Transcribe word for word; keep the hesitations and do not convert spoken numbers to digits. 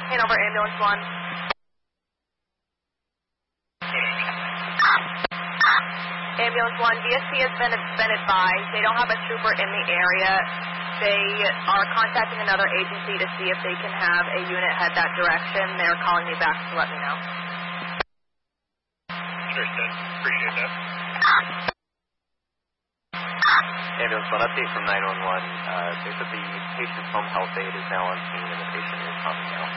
Hanover Ambulance one. Ambulance one, V S P has been, been advised. They don't have a trooper in the area. They are contacting another agency to see if they can have a unit head that direction. They're calling me back to let me know. Understood. Appreciate that. Ambulance one, update from nine one one. Uh, they said the patient's home health aide is now on scene and the patient is coming now.